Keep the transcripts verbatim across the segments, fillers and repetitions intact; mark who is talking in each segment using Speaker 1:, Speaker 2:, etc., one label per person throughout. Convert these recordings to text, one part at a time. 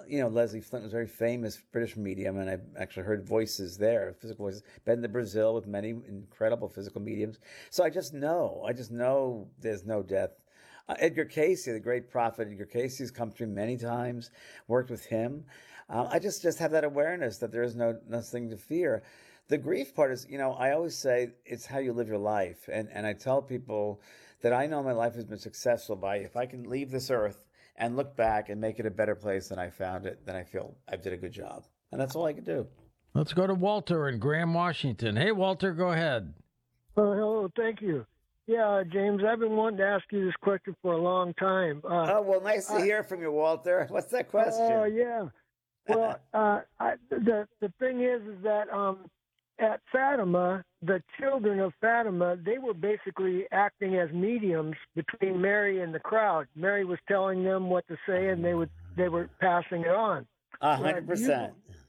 Speaker 1: you know, Leslie Flint was a very famous British medium, and I actually heard voices there, physical voices. Been to Brazil with many incredible physical mediums. So I just know, I just know there's no death. Uh, Edgar Casey, the great prophet Edgar Casey, has come through many times, worked with him. Um, I just just have that awareness that there is no nothing to fear. The grief part is, you know, I always say it's how you live your life, and and I tell people that I know my life has been successful by if I can leave this earth and look back and make it a better place than I found it, then I feel I did a good job, and that's all I can do.
Speaker 2: Let's go to Walter in Graham, Washington. Hey, Walter, go ahead.
Speaker 3: Oh, hello. Thank you. Yeah, James, I've been wanting to ask you this question for a long time. Uh,
Speaker 1: Oh well, nice to
Speaker 3: I,
Speaker 1: hear from you, Walter. What's that
Speaker 3: oh,
Speaker 1: question?
Speaker 3: yeah. Well, uh, I, the the thing is, is that um, at Fatima, the children of Fatima, they were basically acting as mediums between Mary and the crowd. Mary was telling them what to say, and they would they were passing it on.
Speaker 1: A
Speaker 3: Uh,
Speaker 1: hundred
Speaker 3: do you
Speaker 1: percent.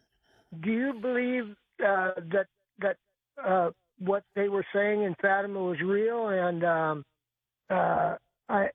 Speaker 3: do you believe uh, that that uh, what they were saying in Fatima was real? And um, uh, I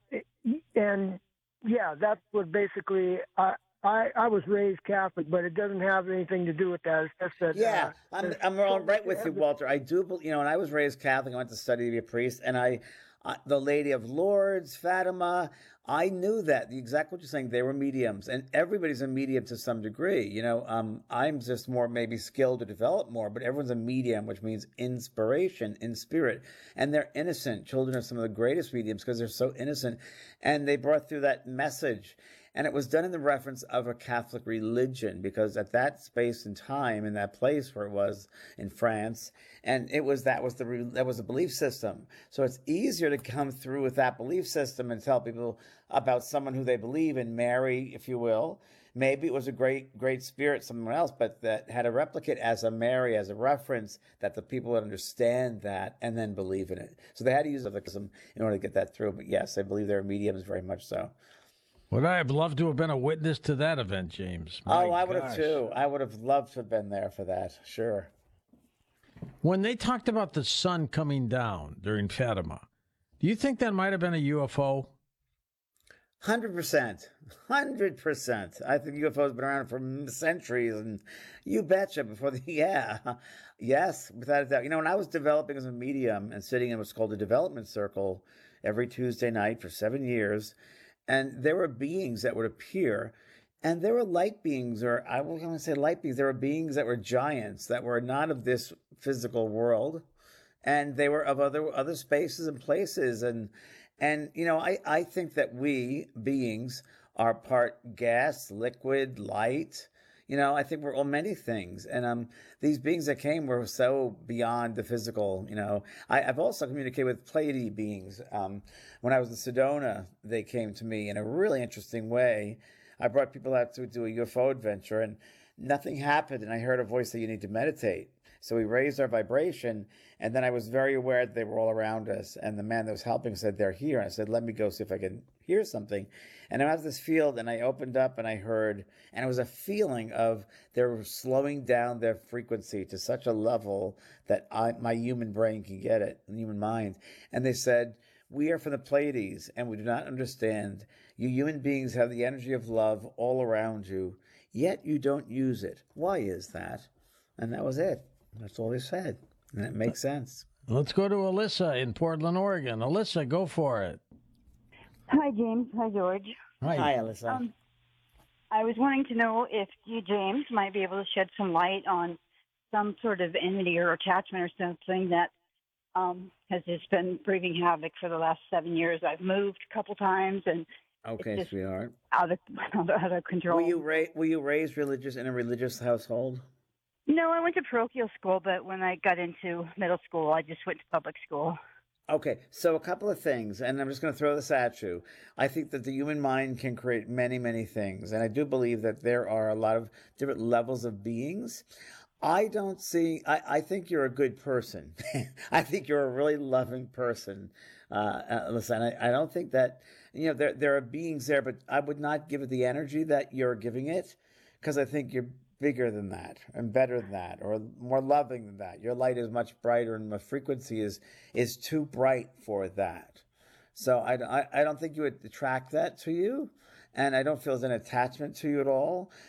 Speaker 3: and yeah, that's what basically I, I I was raised Catholic, but it doesn't have anything to do with that. It's just that
Speaker 1: Yeah,
Speaker 3: uh,
Speaker 1: I'm
Speaker 3: there's
Speaker 1: I'm
Speaker 3: so
Speaker 1: all
Speaker 3: much
Speaker 1: right with you,
Speaker 3: evidence.
Speaker 1: Walter. I do, bel- you know, when I was raised Catholic, I went to study to be a priest, and I, uh, the Lady of Lourdes, Fatima, I knew that the exact what you're saying. They were mediums, and everybody's a medium to some degree. You know, um, I'm just more maybe skilled to develop more, but everyone's a medium, which means inspiration in spirit, and they're innocent. Children are some of the greatest mediums because they're so innocent, and they brought through that message. And it was done in the reference of a Catholic religion because at that space and time, in that place where it was in France, and it was that was the that was the belief system. So it's easier to come through with that belief system and tell people about someone who they believe in, Mary, if you will. Maybe it was a great great spirit, someone else, but that had a replicate as a Mary, as a reference that the people would understand that and then believe in it. So they had to use Catholicism in order to get that through. But yes, I believe they're mediums very much so.
Speaker 2: Would I have loved to have been a witness to that event, James? My
Speaker 1: Oh, I would have
Speaker 2: gosh.
Speaker 1: too. I would have loved to have been there for that. Sure.
Speaker 2: When they talked about the sun coming down during Fatima, do you think that might have been a U F O?
Speaker 1: Hundred percent. Hundred percent. I think U F Os been around for centuries, and you betcha. Before the yeah, yes, without a doubt. You know, when I was developing as a medium and sitting in what's called a development circle every Tuesday night for seven years, and there were beings that would appear, and there were light beings, or I was going to say light beings. There were beings that were giants that were not of this physical world, and they were of other other spaces and places, and and you know, I I think that we beings are part gas, liquid, light. You know, I think we're all many things, and um, these beings that came were so beyond the physical. You know, I, I've also communicated with Pleiadian beings. Um, when I was in Sedona, they came to me in a really interesting way. I brought people out to do a U F O adventure, and nothing happened. And I heard a voice that you need to meditate. So we raised our vibration, and then I was very aware that they were all around us. And the man that was helping said, "They're here." And I said, "Let me go see if I can hear something." And I was this field, and I opened up, and I heard, and it was a feeling of they were slowing down their frequency to such a level that I, my human brain can get it, the human mind. And they said, "We are from the Pleiades, and we do not understand. You human beings have the energy of love all around you, yet you don't use it. Why is that?" And that was it. That's all they said. And it makes sense.
Speaker 2: Let's go to Alyssa in Portland, Oregon. Alyssa, go for it.
Speaker 4: Hi, James. Hi, George.
Speaker 1: Hi,
Speaker 2: Hi.
Speaker 1: Alyssa.
Speaker 4: Um, I was wanting to know if you, James, might be able to shed some light on some sort of enmity or attachment or something that um, has just been breathing havoc for the last seven years. I've moved a couple times, and it's
Speaker 1: Okay,
Speaker 4: just
Speaker 1: sweetheart.
Speaker 4: out of out of control.
Speaker 1: Were you ra- were you raised religious in a religious household?
Speaker 4: No, I went to parochial school, but when I got into middle school, I just went to public school.
Speaker 1: Okay, so a couple of things, and I'm just going to throw this at you. I think that the human mind can create many, many things, and I do believe that there are a lot of different levels of beings. I don't see, I, I think you're a good person. I think you're a really loving person. Uh, uh, listen, I, I don't think that, you know, there, there are beings there, but I would not give it the energy that you're giving it because I think you're bigger than that and better than that or more loving than that. Your light is much brighter and my frequency is, is too bright for that. So I, I, I don't think you would attract that to you. And I don't feel there's an attachment to you at all.